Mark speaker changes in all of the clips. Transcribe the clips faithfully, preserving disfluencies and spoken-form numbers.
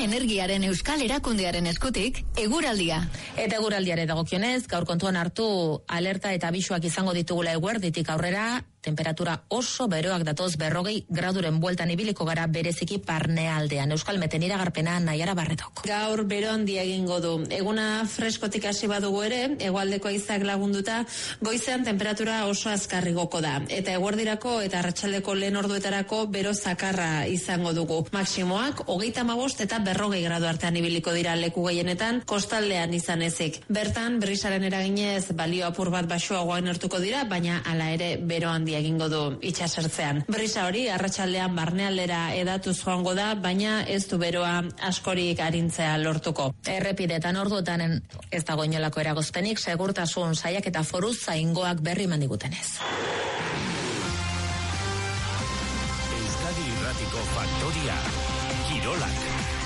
Speaker 1: Energiaren Euskal Erakundearen eskutik, eguraldia.
Speaker 2: Eta eguraldiare dagokionez, gaur kontuan hartu alerta eta abisuak izango ditugula eguerditik aurrera, temperatura oso beroak datoz berrogei graduren bueltan ibiliko gara bereziki parnealdean. Euskal Meten iragarpena Naiara Barretok.
Speaker 3: Gaur bero handia egingo du. Eguna freskotik hasi badugu ere, hegoaldeko haizak lagunduta, goizean temperatura oso azkar igoko da. Eta eguerdirako eta arratsaldeko lehen orduetarako bero zakarra izango dugu. Maksimoak hogeita hamabost eta berrogei gradu artean ibiliko dira leku gehienetan, kostaldean izan ezik. Bertan, brisaren eraginez balio apur bat baxuagoan hartuko dira, baina hala ere bero handia egingo du itsasertzean. Brisa hori arratsaldean barnealdera edatuz joango da, baina ez du beroa askorik arintzea lortuko.
Speaker 2: Errepidetan orduetan ez dago inolako eragozpenik, segurtasun saiak eta foru zaingoak berri mandigutenez.
Speaker 4: Euskadi Irratiko Faktoria Kirolak.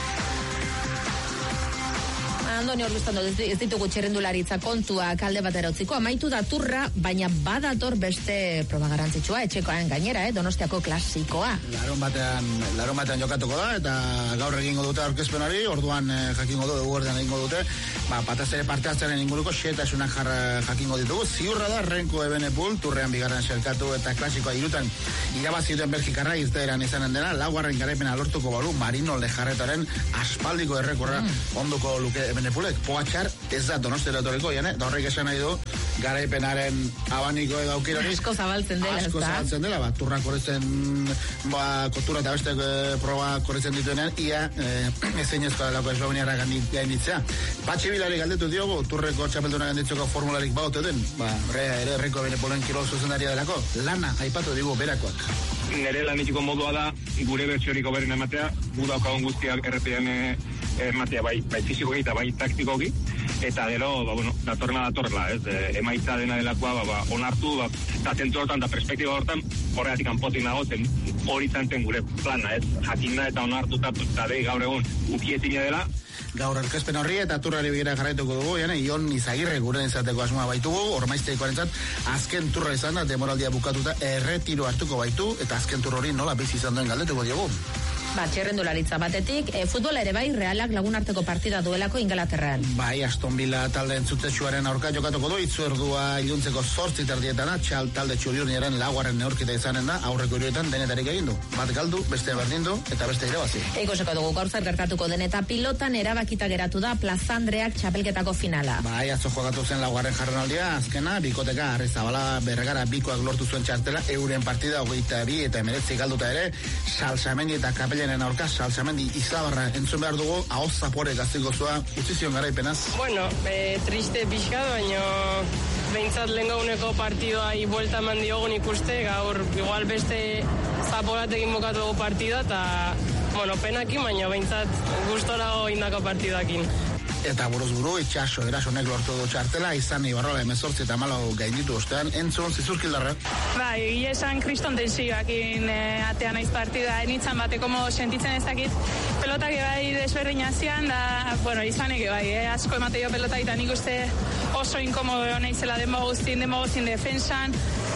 Speaker 2: Andoni Orbiztondo, ez ditugu txerrendularitza kontuak alde batera utziko, amaitu da turra, baina badator beste proba garantzitsua, etxekoan gainera, eh, Donostiako klasikoa.
Speaker 5: Laron batean, laron batean jokatuko da, eta gaur egingo dute aurkezpenari, orduan eh, jakingo du, eguerdean egingo dute, ba, bataz ere parte hartzearen inguruko xetasunak jakingo ditugu. Ziurra da, Renko Ebenepul, turrean bigarren selkatu eta klasikoa irutan irabazi duten Belgikarra irteeran izanen dena, laugarren garaipena lortuko balu Marino Lejarretaren aspaldiko errekorra mm. onduko luke Ebenepulek. Pogatxar ez da Donostiara etorriko, jane, da horrek esan nahi du garaipenaren abaniko edo aukirori.
Speaker 2: Asko zabaltzen dela,
Speaker 5: Asko zabaltzen dela, ba, turra korretzen, ba, kotura eta beste e, proba korretzen dituenean, ia e, ezein ezko delako Esloveniara gainitzea. Patxi Bilari galdetu diogu, turreko txapelduna ganditzeko formularik baute den, ba, re, ere Renko Ebenepulen kirol zuzendaria delako, lana aipatu digu berakoak.
Speaker 6: Nere lanetiko modua da, gure bertxioriko beren ematea, gu daukagun guztiak errepidean ematea bai, bai fizikoki eta bai taktikoki, eta gero, ba, bueno, datorna datorla, ez, e, emaitza dena delakoa, ba, ba, onartu, ba, eta zentu hortan, da perspektiba hortan, horregatik kanpotik nagoten, hori zanten gure plana, ez, jakinda eta onartu, eta dei gaur egun ukietina dela.
Speaker 5: Gaur erkezpen horri eta turrari begira jarraituko dugu, jane, Ion Izagirre gure izateko asmoa baitugu, ormaizteikoarentzat azken turra izan da, demoraldia bukatuta erretiro hartuko baitu, eta azken turro hori nola bizi izan duen galdetuko diogu.
Speaker 2: Ba, txerrendularitza batetik, e, futbola ere bai, Realak lagun arteko partida duelako Ingalaterran.
Speaker 5: Bai, Aston Villa talde entzutetsuaren aurka jokatuko du, itzuerdua iluntzeko zortzi terdietana, txal talde txuriurniaren laugarren neurketa izanen da, aurreko iruetan denetarik egin du. Bat galdu, beste berdin du, eta beste irabazi.
Speaker 2: Eikoseko dugu gaur zer gertatuko den eta pilotan erabakita geratu da Plazandreak txapelketako finala.
Speaker 5: Bai, atzo jokatu zen laugarren jarrenaldia, azkena, bikoteka, Arrizabala, Bergara, bikoak lortu zuen txartela, euren partida hogeita bi eta emeretzi galduta ere, Salsamendi eta Kapel Jenen aurka, Salsamendi Izabarra entzun behar dugu, ahoz zapore gaztiko zua, utzizion garaipenaz.
Speaker 7: Bueno, e, triste pixkat, baina behintzat lehen gauneko partidoa ibuelta eman diogun ikuste, gaur igual beste zaporatekin bukatu dugu partida, eta, bueno, penakin, baina behintzat gustorago indako partidakin.
Speaker 5: Eta buruz buru, itxaso erasonek lortu du txartela, izan Ibarrola emezortzi eta malau gainditu ostean, entzun zizurkildarra.
Speaker 8: Ba, egia esan kriston tensioakin e, atean naiz partida, enitzan bateko modo sentitzen ezakit, pelotak bai desberdin azian, da, bueno, izanek bai, eh, asko emate jo pelota eta nik uste oso inkomodo naizela denbo guztien, denbo guztien defensan,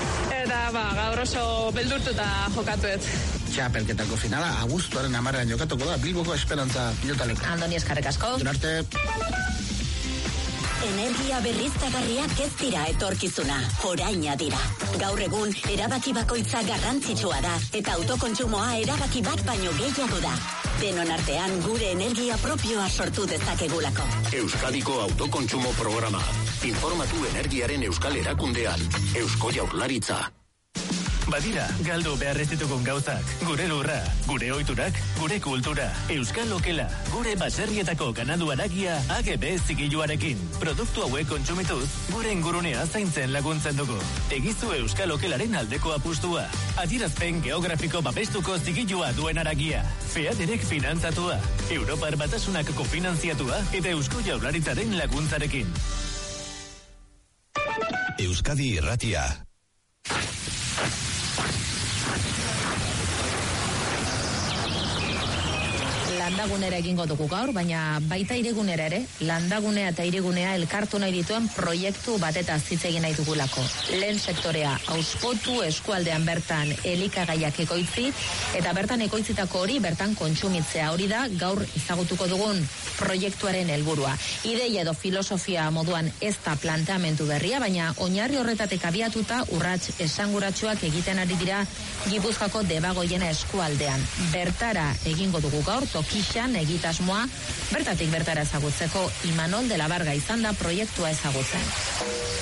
Speaker 8: eta ba, gaur oso beldurtuta jokatuet.
Speaker 5: Txapelketako finala, abuztuaren amarrean jokatuko da, Bilboko Esperantza pilotaleko.
Speaker 2: Andoni eskarrik asko.
Speaker 5: Durarte.
Speaker 9: Energia berriztagarriak ez dira etorkizuna, oraina dira. Gaur egun, erabaki bakoitza garrantzitsua da, eta autokontsumoa erabaki bat baino gehiago da. Denon artean gure energia propioa sortu dezakegulako.
Speaker 4: Euskadiko autokontsumo programa. Informatu energiaren euskal erakundean. Eusko Jaurlaritza.
Speaker 10: Badira, galdu behar ez ditugun gauzak. Gure lurra, gure ohiturak, gure kultura. Euskal Okela, gure baserrietako ganadu haragia A G B zigiluarekin. Produktu hauek kontsumituz, gure ingurunea zaintzen laguntzen dugu. Egizu Euskal Okelaren aldeko apustua. Adierazpen geografiko babestuko zigilua duen haragia. Feaderek finantzatua. Europar Batasunak kofinantziatua eta Eusko Jaurlaritzaren laguntzarekin.
Speaker 4: Euskadi Irratia.
Speaker 2: landagunera egingo dugu gaur, baina baita irigunera ere, landagunea eta irigunea elkartu nahi dituen proiektu bateta hitz egin nahi dugulako. Lehen sektorea auspotu, eskualdean bertan elikagaiak ekoitzi, eta bertan ekoitzitako hori bertan kontsumitzea. Hori da gaur ezagutuko dugun proiektuaren helburua. Ideia edo filosofia moduan ez da planteamendu berria, baina oinarri horretatik abiatuta urrats esanguratsuak egiten ari dira Gipuzkoako Debagoiena eskualdean. Bertara egingo dugu gaur Tokixan egitasmoa, bertatik bertara ezagutzeko Imanol de la Varga izan da proiektua ezagutzen.